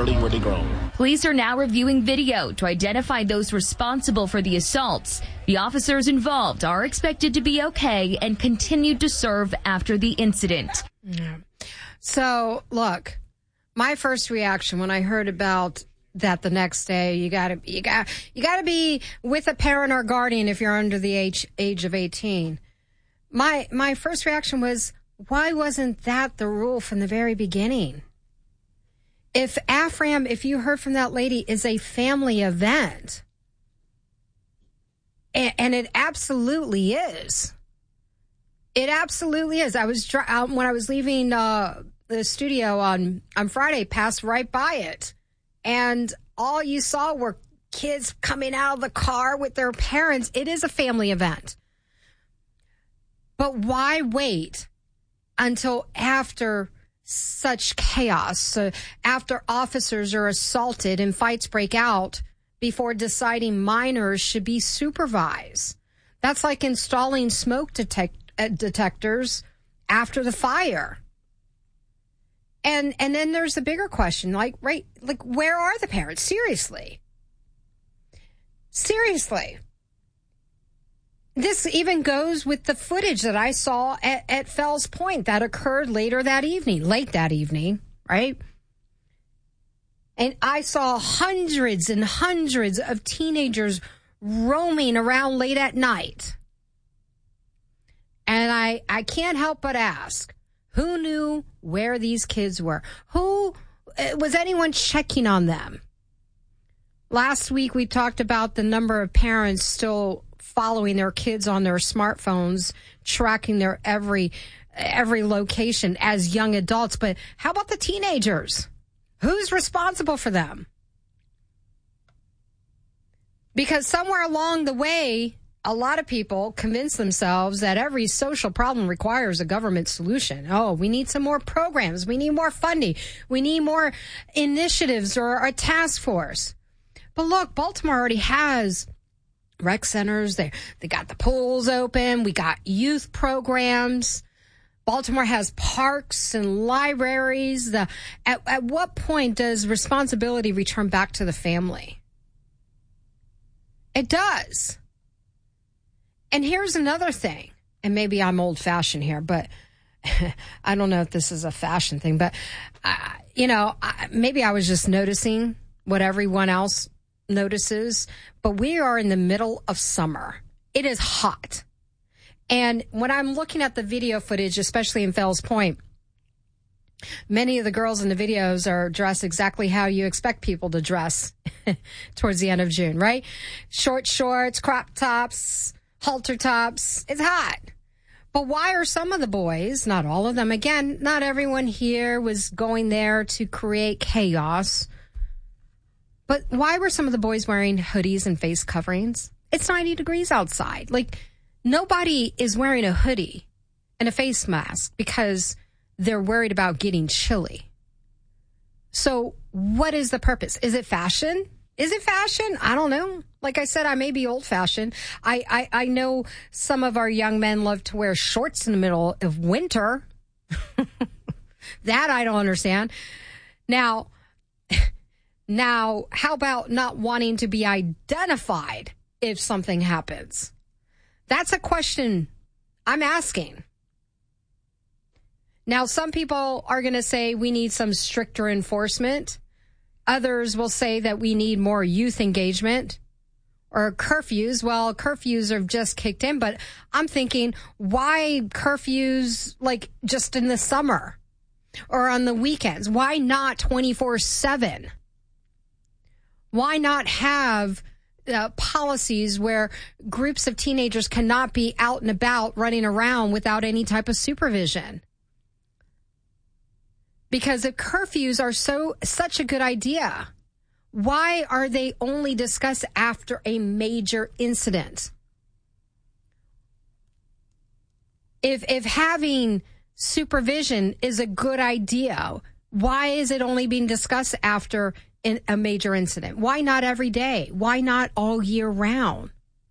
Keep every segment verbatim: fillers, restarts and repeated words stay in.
really, really grown. Police are now reviewing video to identify those responsible for the assaults. The officers involved are expected to be okay and continued to serve after the incident. Yeah. So, look, my first reaction when I heard about that the next day, you gotta, you got, you gotta be with a parent or guardian if you're under the age age of eighteen. My my first reaction was, why wasn't that the rule from the very beginning? If AFRAM, if you heard from that lady, is a family event, and, and it absolutely is. It absolutely is. I was when I was leaving uh, the studio on on Friday, passed right by it, and all you saw were kids coming out of the car with their parents. It is a family event, but why wait until after such chaos, uh, after officers are assaulted and fights break out, before deciding minors should be supervised? That's like installing smoke detect, uh, detectors after the fire. And and then there's the bigger question, like, right, like, where are the parents? Seriously. Seriously. This even goes with the footage that I saw at, at Fells Point that occurred later that evening, late that evening, right? And I saw hundreds and hundreds of teenagers roaming around late at night. And I, I can't help but ask, who knew where these kids were? Who, was anyone checking on them? Last week we talked about the number of parents still following their kids on their smartphones, tracking their every every location as young adults. But how about the teenagers? Who's responsible for them? Because somewhere along the way, a lot of people convince themselves that every social problem requires a government solution. Oh, we need some more programs. We need more funding. We need more initiatives or a task force. But look, Baltimore already has rec centers. They they got the pools open. We got youth programs. Baltimore has parks and libraries. The at, at what point does responsibility return back to the family? It does. And here's another thing, and maybe I'm old-fashioned here, but I don't know if this is a fashion thing, but, uh, you know, I, maybe I was just noticing what everyone else notices, but we are in the middle of summer. It is hot. And when I'm looking at the video footage, especially in Fells Point, many of the girls in the videos are dressed exactly how you expect people to dress towards the end of June, right? Short shorts, crop tops, halter tops. It's hot. But why are some of the boys, not all of them, again, not everyone here was going there to create chaos, but why were some of the boys wearing hoodies and face coverings? It's ninety degrees outside. Like, nobody is wearing a hoodie and a face mask because they're worried about getting chilly. So what is the purpose? Is it fashion? Is it fashion? I don't know. Like I said, I may be old-fashioned. I, I, I know some of our young men love to wear shorts in the middle of winter. That I don't understand. Now, now, how about not wanting to be identified if something happens? That's a question I'm asking. Now, some people are going to say we need some stricter enforcement. Others will say that we need more youth engagement or curfews. Well, curfews have just kicked in, but I'm thinking, why curfews like just in the summer or on the weekends? Why not twenty-four seven? Why not have uh, policies where groups of teenagers cannot be out and about running around without any type of supervision? Because if curfews are so such a good idea, why are they only discussed after a major incident? If if having supervision is a good idea, why is it only being discussed after in a major incident? Why not every day? Why not all year round?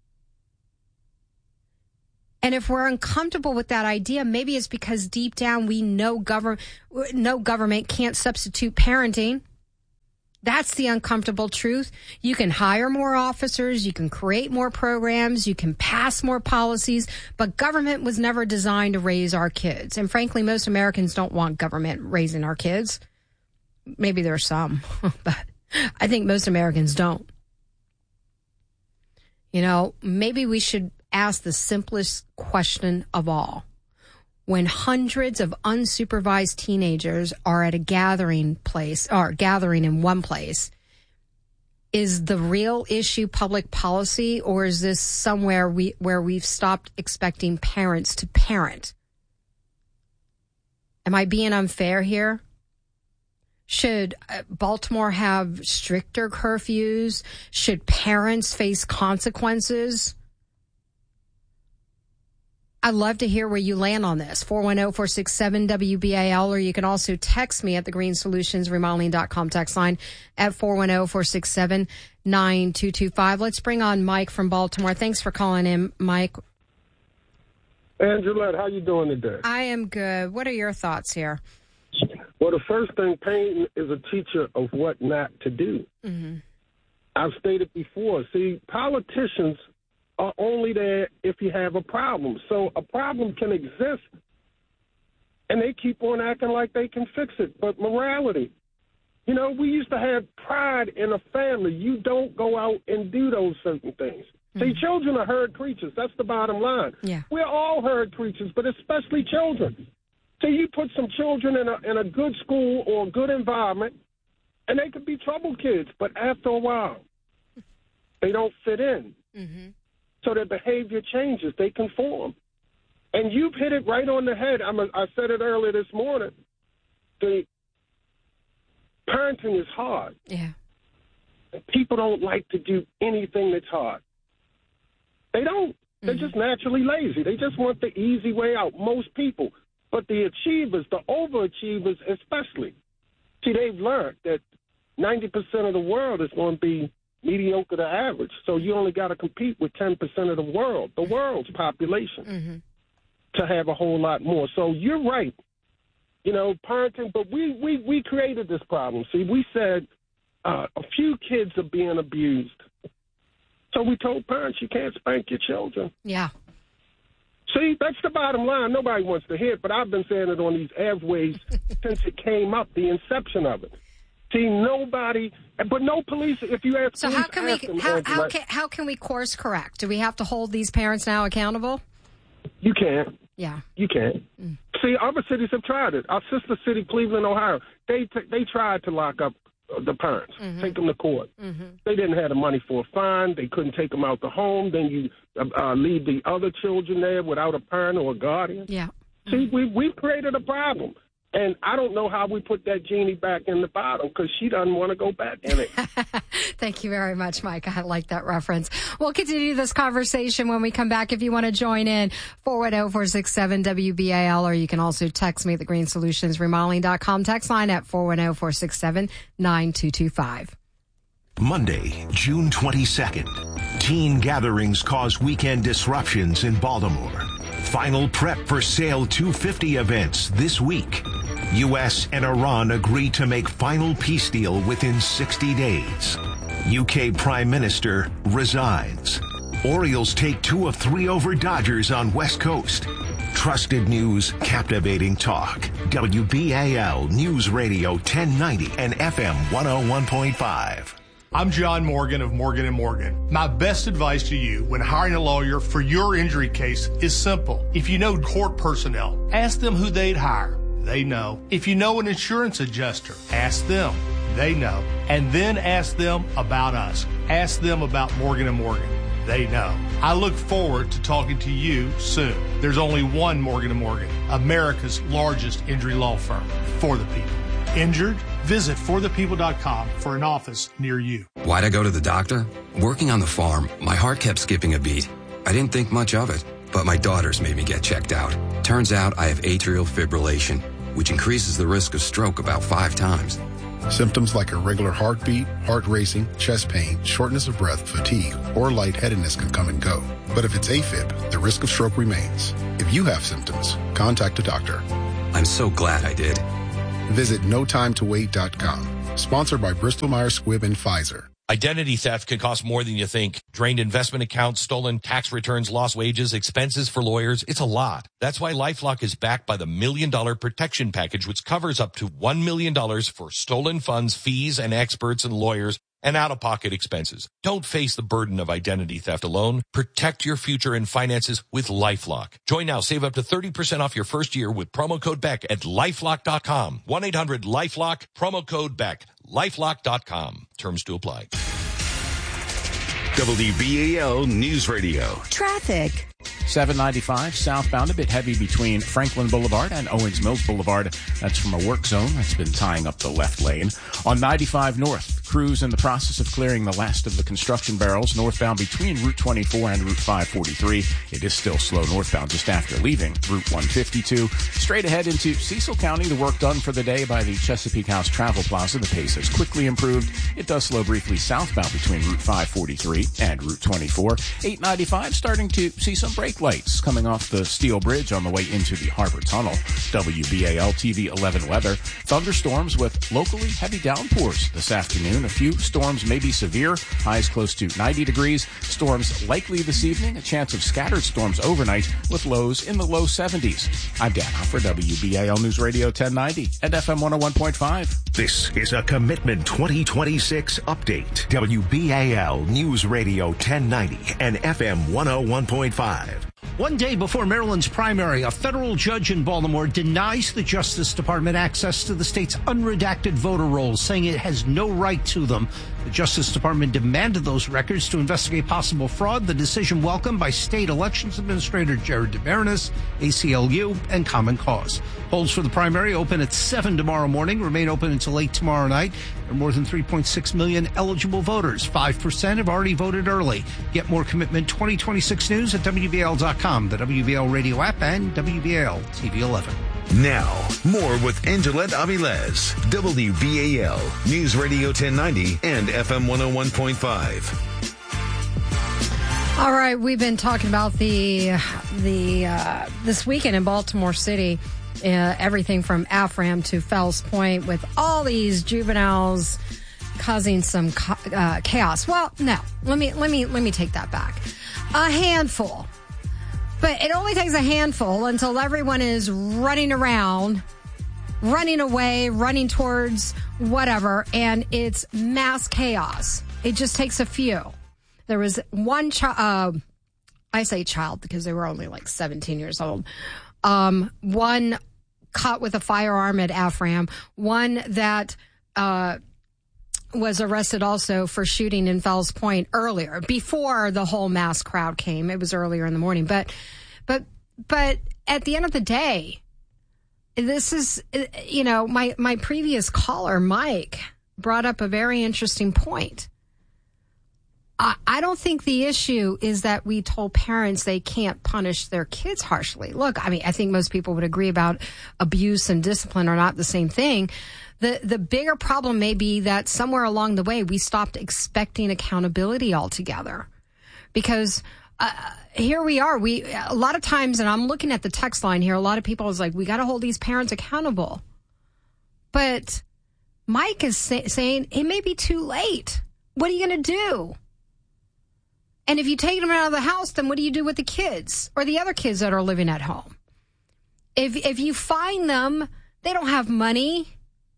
And if we're uncomfortable with that idea, maybe it's because deep down we know government, no government can't substitute parenting. That's the uncomfortable truth. You can hire more officers, you can create more programs, you can pass more policies, but government was never designed to raise our kids. And frankly, most Americans don't want government raising our kids. Maybe there are some, but I think most Americans don't. You know, maybe we should ask the simplest question of all. When hundreds of unsupervised teenagers are at a gathering place or gathering in one place, is the real issue public policy, or is this somewhere we where we've stopped expecting parents to parent? Am I being unfair here? Should Baltimore have stricter curfews? Should parents face consequences? I'd love to hear where you land on this. four one zero, four six seven, W B A L, or you can also text me at the green solutions remodeling dot com text line at four one zero, four six seven, nine two two five. Let's bring on Mike from Baltimore. Thanks for calling in, Mike. Angelette, how you doing today? I am good. What are your thoughts here? Well, the first thing, pain is a teacher of what not to do. Mm-hmm. I've stated before, see, politicians are only there if you have a problem. So a problem can exist, and they keep on acting like they can fix it. But morality, you know, we used to have pride in a family. You don't go out and do those certain things. Mm-hmm. See, children are herd creatures. That's the bottom line. Yeah. We're all herd creatures, but especially children. So you put some children in a in a good school or a good environment, and they could be trouble kids, but after a while, they don't fit in. Mm-hmm. So their behavior changes. They conform. And you've hit it right on the head. I'm a, I said it earlier this morning. The parenting is hard. Yeah. People don't like to do anything that's hard. They don't. They're mm-hmm. just naturally lazy. They just want the easy way out, most people. But the achievers, the overachievers especially, see, they've learned that ninety percent of the world is going to be mediocre to average. So you only got to compete with ten percent of the world, the world's population, mm-hmm. to have a whole lot more. So you're right, you know, parenting, but we, we, we created this problem. See, we said uh, a few kids are being abused. So we told parents you can't spank your children. Yeah. See, that's the bottom line. Nobody wants to hear it, but I've been saying it on these airways since it came up, the inception of it. See, nobody, but no police, if you ask so police, how can we them, how, how like, can how can we course correct? Do we have to hold these parents now accountable? You can't. Yeah. You can't. Mm. See, other cities have tried it. Our sister city, Cleveland, Ohio, they t- they tried to lock up the parents, mm-hmm. take them to court. Mm-hmm. They didn't have the money for a fine. They couldn't take them out the home. Then you uh, leave the other children there without a parent or a guardian. Yeah. See, we, we've created a problem. And I don't know how we put that genie back in the bottle because she doesn't want to go back in it. Thank you very much, Mike. I like that reference. We'll continue this conversation when we come back. If you want to join in, four one zero, four six seven, W B A L, or you can also text me at the green solutions remodeling dot com text line at four one zero, four six seven, nine two two five. Monday, June twenty-second. Teen gatherings cause weekend disruptions in Baltimore. Final prep for Sale two fifty events this week. U S and Iran agree to make final peace deal within sixty days. U K Prime Minister resigns. Orioles take two of three over Dodgers on West Coast. Trusted news, captivating talk. W B A L News Radio ten ninety and F M one oh one point five. I'm John Morgan of Morgan and Morgan. My best advice to you when hiring a lawyer for your injury case is simple. If you know court personnel, ask them who they'd hire. They know. If you know an insurance adjuster, ask them. They know. And then ask them about us. Ask them about Morgan and Morgan. They know. I look forward to talking to you soon. There's only one Morgan and Morgan, America's largest injury law firm, for the people. Injured? Visit for the people dot com for an office near you. Why'd I go to the doctor? Working on the farm, my heart kept skipping a beat. I didn't think much of it, but my daughters made me get checked out. Turns out I have atrial fibrillation, which increases the risk of stroke about five times. Symptoms like irregular heartbeat, heart racing, chest pain, shortness of breath, fatigue, or lightheadedness can come and go. But if it's AFib, the risk of stroke remains. If you have symptoms, contact a doctor. I'm so glad I did. Visit no time to wait dot com. Sponsored by Bristol Myers Squibb and Pfizer. Identity theft can cost more than you think. Drained investment accounts, stolen tax returns, lost wages, expenses for lawyers. It's a lot. That's why LifeLock is backed by the Million Dollar Protection Package, which covers up to one million dollars for stolen funds, fees, and experts and lawyers, and out-of-pocket expenses. Don't face the burden of identity theft alone. Protect your future and finances with LifeLock. Join now. Save up to thirty percent off your first year with promo code Beck at lifelock dot com. one eight hundred lifelock, promo code Beck. lifelock dot com. Terms to apply. W B A L News Radio. Traffic. seven ninety-five southbound, a bit heavy between Franklin Boulevard and Owings Mills Boulevard. That's from a work zone that's been tying up the left lane. On ninety-five north, crews in the process of clearing the last of the construction barrels northbound between Route twenty-four and Route five forty-three. It is still slow northbound just after leaving Route one fifty-two. Straight ahead into Cecil County, the work done for the day by the Chesapeake House Travel Plaza. The pace has quickly improved. It does slow briefly southbound between Route five forty-three and Route twenty-four. eight ninety-five starting to see some brake lights coming off the Steel Bridge on the way into the Harbor Tunnel. W B A L T V eleven weather. Thunderstorms with locally heavy downpours this afternoon. A few storms may be severe. Highs close to ninety degrees. Storms likely this evening. A chance of scattered storms overnight with lows in the low seventies. I'm Dan Huff for W B A L News Radio ten ninety and F M one oh one point five. This is a Commitment twenty twenty-six update. W B A L News Radio ten ninety and F M one oh one point five. One day before Maryland's primary, a federal judge in Baltimore denies the Justice Department access to the state's unredacted voter rolls, saying it has no right to them. The Justice Department demanded those records to investigate possible fraud. The decision welcomed by State Elections Administrator Jared DeBaronis, A C L U, and Common Cause. Polls for the primary open at seven tomorrow morning, remain open until eight tomorrow night. There are more than three point six million eligible voters. five percent have already voted early. Get more Commitment twenty twenty-six news at W B A L dot com, the W B A L radio app, and W B A L T V eleven. Now, more with Angelette Avilés, W B A L News Radio ten ninety and F M one oh one point five. All right, we've been talking about the the uh, this weekend in Baltimore City, uh, everything from Afram to Fells Point, with all these juveniles causing some uh, chaos. Well, no, let me let me let me take that back. A handful. But it only takes a handful until everyone is running around, running away, running towards whatever, and it's mass chaos. It just takes a few. There was one child, uh, I say child because they were only like seventeen years old, um, one caught with a firearm at Afram, one that uh, was arrested also for shooting in Fells Point earlier, before the whole mass crowd came. It was earlier in the morning. But, but, but at the end of the day, this is, you know, my, my previous caller, Mike, brought up a very interesting point. I, I don't think the issue is that we told parents they can't punish their kids harshly. Look, I mean, I think most people would agree about abuse and discipline are not the same thing. The the bigger problem may be that somewhere along the way we stopped expecting accountability altogether, because uh, here we are. We a lot of times, and I'm looking at the text line here. A lot of people is like, we got to hold these parents accountable, but Mike is say, saying it may be too late. What are you going to do? And if you take them out of the house, then what do you do with the kids or the other kids that are living at home? If if you find them, they don't have money.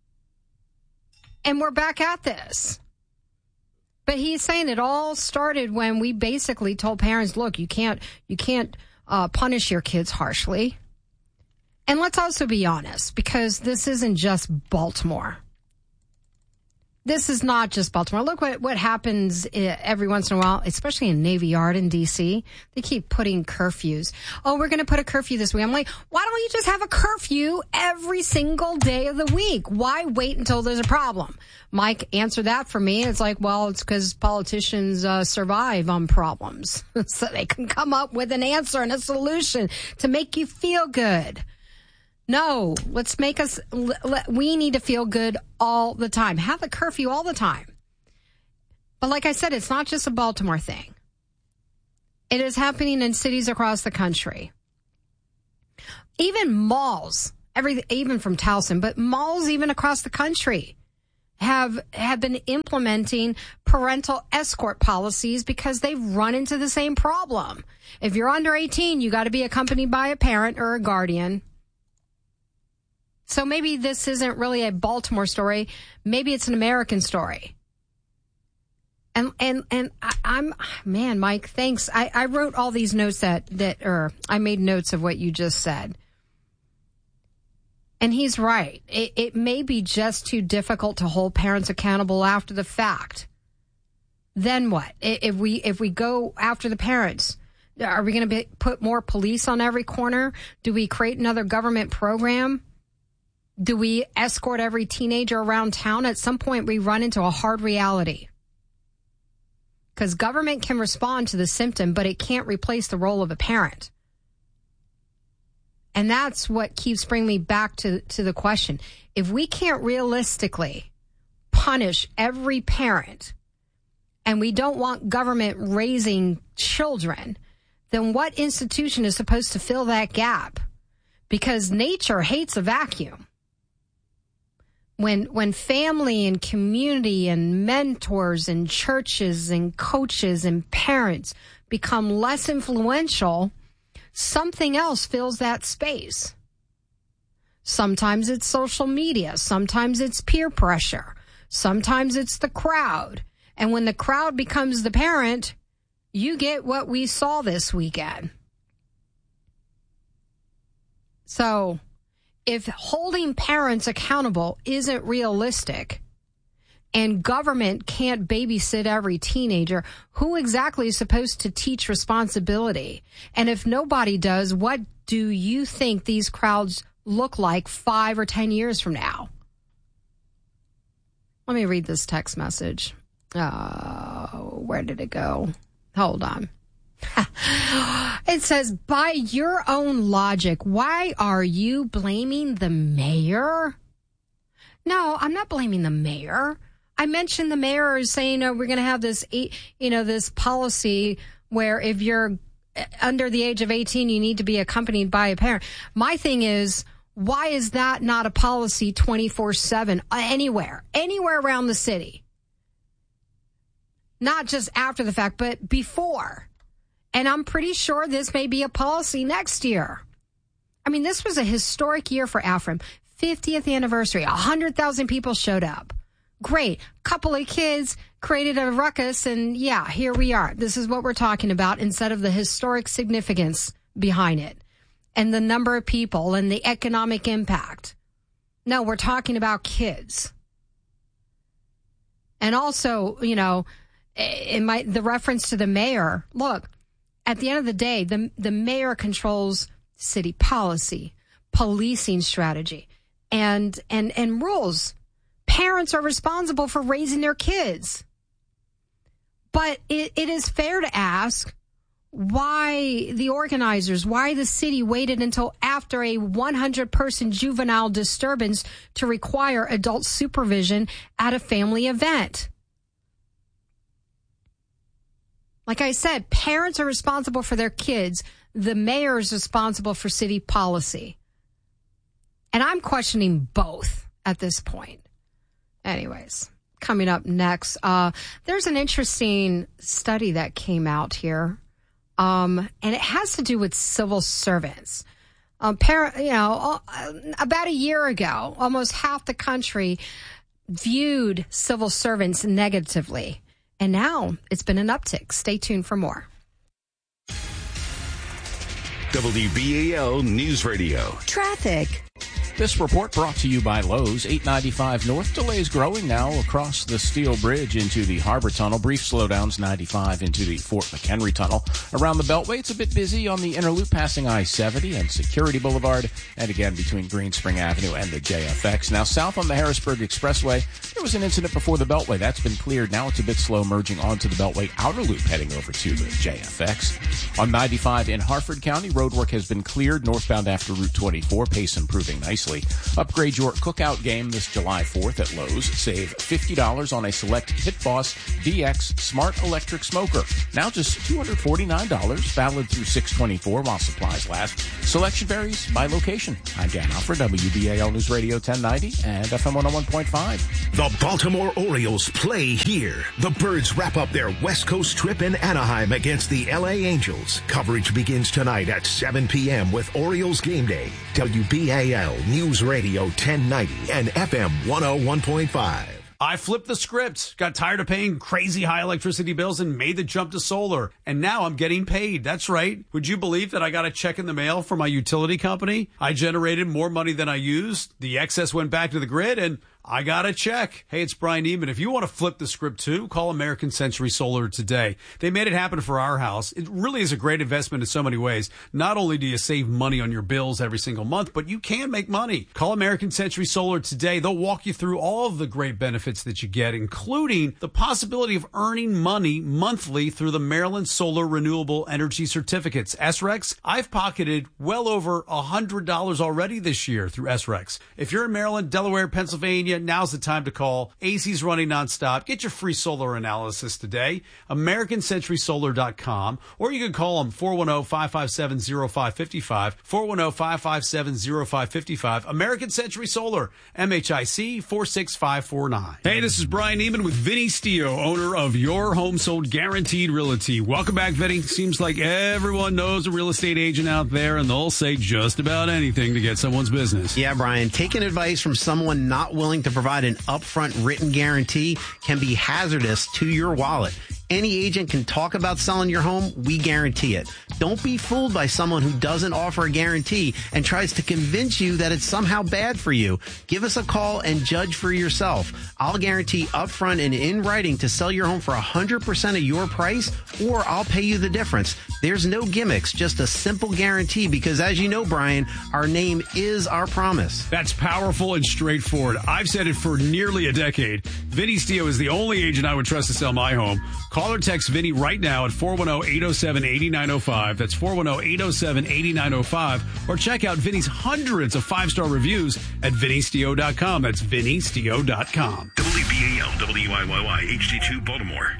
And we're back at this. But he's saying it all started when we basically told parents, look, you can't you can't uh, punish your kids harshly. And let's also be honest, because this isn't just Baltimore. This is not just Baltimore. Look what, what happens every once in a while, especially in Navy Yard in D C. They keep putting curfews. Oh, we're going to put a curfew this week. I'm like, why don't you just have a curfew every single day of the week? Why wait until there's a problem? Mike, answer that for me. It's like, well, it's because politicians uh, survive on problems. So they can come up with an answer and a solution to make you feel good. No, let's make us, we need to feel good all the time. Have a curfew all the time. But like I said, it's not just a Baltimore thing. It is happening in cities across the country. Even malls, every, even from Towson, but malls even across the country have have been implementing parental escort policies because they've run into the same problem. If you're under eighteen, you got to be accompanied by a parent or a guardian. So maybe this isn't really a Baltimore story. Maybe it's an American story. And and and I, I'm man, Mike, thanks. I, I wrote all these notes that that or I made notes of what you just said. And he's right. It, it may be just too difficult to hold parents accountable after the fact. Then what? If we if we go after the parents, are we going to put more police on every corner? Do we create another government program? Do we escort every teenager around town? At some point, we run into a hard reality. Because government can respond to the symptom, but it can't replace the role of a parent. And that's what keeps bringing me back to, to the question. If we can't realistically punish every parent and we don't want government raising children, then what institution is supposed to fill that gap? Because nature hates a vacuum. When when family and community and mentors and churches and coaches and parents become less influential, something else fills that space. Sometimes it's social media. Sometimes it's peer pressure. Sometimes it's the crowd. And when the crowd becomes the parent, you get what we saw this weekend. So if holding parents accountable isn't realistic and government can't babysit every teenager, who exactly is supposed to teach responsibility? And if nobody does, what do you think these crowds look like five or ten years from now? Let me read this text message. Uh, where did it go? Hold on. It says, by your own logic, why are you blaming the mayor? No, I'm not blaming the mayor. I mentioned the mayor is saying, oh, we're going to have this, you know, this policy where if you're under the age of eighteen, you need to be accompanied by a parent. My thing is, why is that not a policy twenty-four seven anywhere, anywhere around the city? Not just after the fact, but before. And I'm pretty sure this may be a policy next year. I mean, this was a historic year for AFREM. fiftieth anniversary. one hundred thousand people showed up. Great. Couple of kids created a ruckus, and yeah, here we are. This is what we're talking about instead of the historic significance behind it and the number of people and the economic impact. No, we're talking about kids. And also, you know, in my, the reference to the mayor, look, at the end of the day, the, the mayor controls city policy, policing strategy, and, and, and rules. Parents are responsible for raising their kids. But it, it is fair to ask why the organizers, why the city waited until after a one hundred person juvenile disturbance to require adult supervision at a family event. Like I said, parents are responsible for their kids. The mayor is responsible for city policy. And I'm questioning both at this point. Anyways, coming up next, uh, there's an interesting study that came out here. Um, and it has to do with civil servants. Um, par- you know, about a year ago, almost half the country viewed civil servants negatively. And now it's been an uptick. Stay tuned for more. W B A L News Radio. Traffic. This report brought to you by Lowe's. eight ninety-five North. Delays growing now across the Steel Bridge into the Harbor Tunnel. Brief slowdowns ninety-five into the Fort McHenry Tunnel. Around the Beltway, it's a bit busy on the inner loop passing I seventy and Security Boulevard. And again, between Green Spring Avenue and the J F X. Now, south on the Harrisburg Expressway, there was an incident before the Beltway. That's been cleared. Now it's a bit slow merging onto the Beltway outer loop heading over to the J F X. On ninety-five in Harford County, roadwork has been cleared northbound after Route twenty-four. Pace improving nicely. nicely. Upgrade your cookout game this July fourth at Lowe's. Save fifty dollars on a select Pit Boss D X Smart Electric Smoker. Now just two hundred forty-nine dollars, valid through six twenty-four while supplies last. Selection varies by location. I'm Dan Alfred, W B A L News Radio ten ninety and F M one oh one point five. The Baltimore Orioles play here. The Birds wrap up their West Coast trip in Anaheim against the L A Angels. Coverage begins tonight at seven p.m. with Orioles Game Day. W B A L News Radio ten ninety and F M one oh one point five. I flipped the script, got tired of paying crazy high electricity bills and made the jump to solar. And now I'm getting paid. That's right. Would you believe that I got a check in the mail from my utility company? I generated more money than I used. The excess went back to the grid and I got a check. Hey, it's Brian Neiman. If you want to flip the script too, call American Century Solar today. They made it happen for our house. It really is a great investment in so many ways. Not only do you save money on your bills every single month, but you can make money. Call American Century Solar today. They'll walk you through all of the great benefits that you get, including the possibility of earning money monthly through the Maryland Solar Renewable Energy Certificates. S R E Cs, I've pocketed well over one hundred dollars already this year through S R E Cs. If you're in Maryland, Delaware, Pennsylvania, now's the time to call. A C's running nonstop. Get your free solar analysis today. American Century Solar dot com. Or you can call them four one zero, five five seven, zero five five five. four one zero, five five seven, zero five five five. American Century Solar. M H I C four six five four nine. Hey, this is Brian Neiman with Vinny Stio, owner of Your Home Sold Guaranteed Realty. Welcome back, Vinny. Seems like everyone knows a real estate agent out there, and they'll say just about anything to get someone's business. Yeah, Brian. Taking advice from someone not willing to provide an upfront written guarantee can be hazardous to your wallet. Any agent can talk about selling your home. We guarantee it. Don't be fooled by someone who doesn't offer a guarantee and tries to convince you that it's somehow bad for you. Give us a call and judge for yourself. I'll guarantee upfront and in writing to sell your home for one hundred percent of your price, or I'll pay you the difference. There's no gimmicks, just a simple guarantee because, as you know, Brian, our name is our promise. That's powerful and straightforward. I've said it for nearly a decade. Vinny Stio is the only agent I would trust to sell my home. Call or text Vinny right now at four one zero, eight zero seven, eight nine zero five. That's four one zero, eight zero seven, eight nine zero five. Or check out Vinny's hundreds of five-star reviews at Vinny Stio dot com. That's Vinny Stio dot com. W B A L, W I Y Y, H D two, Baltimore.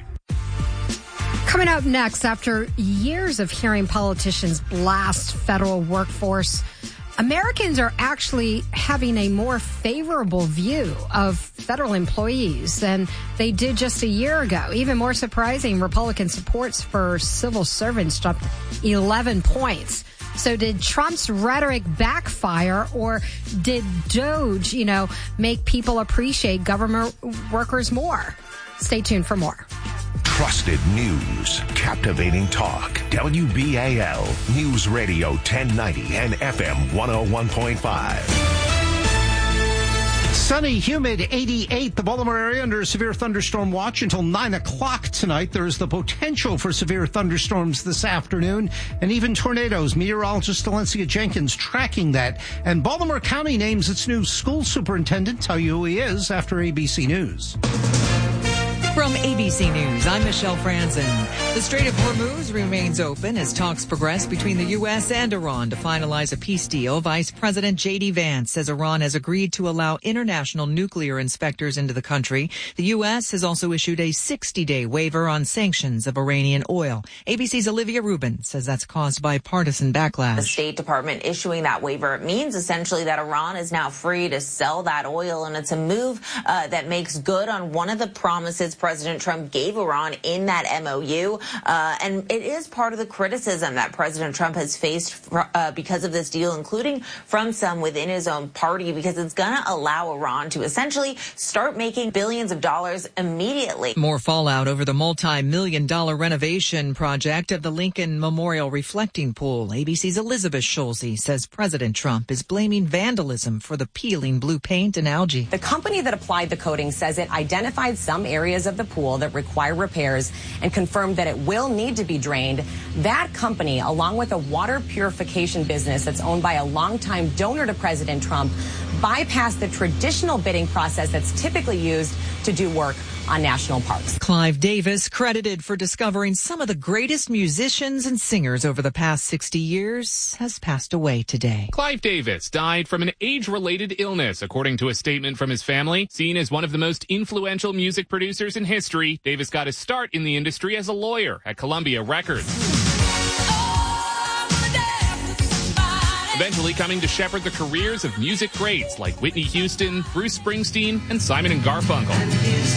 Coming up next, after years of hearing politicians blast federal workforce, Americans are actually having a more favorable view of federal employees than they did just a year ago. Even more surprising, Republican supports for civil servants jumped eleven points. So did Trump's rhetoric backfire, or did Doge, you know, make people appreciate government workers more? Stay tuned for more. Trusted news, captivating talk. W B A L News Radio ten ninety and F M one oh one point five. Sunny, humid, eighty-eight. The Baltimore area under a severe thunderstorm watch until nine o'clock tonight. There's the potential for severe thunderstorms this afternoon and even tornadoes. Meteorologist Valencia Jenkins tracking that. And Baltimore County names its new school superintendent. Tell you who he is after A B C News. From A B C News, I'm Michelle Franzen. The Strait of Hormuz remains open as talks progress between the U S and Iran to finalize a peace deal. Vice President J D Vance says Iran has agreed to allow international nuclear inspectors into the country. The U S has also issued a sixty-day waiver on sanctions of Iranian oil. A B C's Olivia Rubin says that's caused by partisan backlash. The State Department issuing that waiver means essentially that Iran is now free to sell that oil, and it's a move uh, that makes good on one of the promises President Trump gave Iran in that M O U. Uh, and it is part of the criticism that President Trump has faced for, uh, because of this deal, including from some within his own party, because it's going to allow Iran to essentially start making billions of dollars immediately. More fallout over the multi-million dollar renovation project of the Lincoln Memorial Reflecting Pool. A B C's Elizabeth Schulze says President Trump is blaming vandalism for the peeling blue paint and algae. The company that applied the coating says it identified some areas of the pool that require repairs and confirmed that it will need to be drained. That company, along with a water purification business that's owned by a longtime donor to President Trump, bypassed the traditional bidding process that's typically used to do work on national parks. Clive Davis, credited for discovering some of the greatest musicians and singers over the past sixty years, has passed away today. Clive Davis died from an age-related illness, according to a statement from his family. Seen as one of the most influential music producers in history, Davis got his start in the industry as a lawyer at Columbia Records. Eventually coming to shepherd the careers of music greats like Whitney Houston, Bruce Springsteen, and Simon and Garfunkel.